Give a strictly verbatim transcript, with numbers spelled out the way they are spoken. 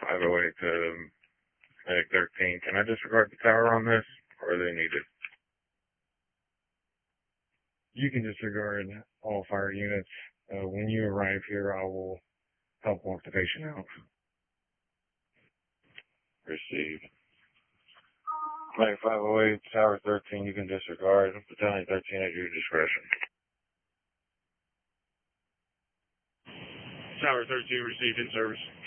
five oh eight to Medic thirteen. Can I disregard the tower on this, or are they needed? You can disregard all fire units. Uh, when you arrive here, I will help walk the patient out. Received. Medic five oh eight, Tower thirteen, you can disregard. Battalion thirteen at your discretion. Tower thirteen received in service.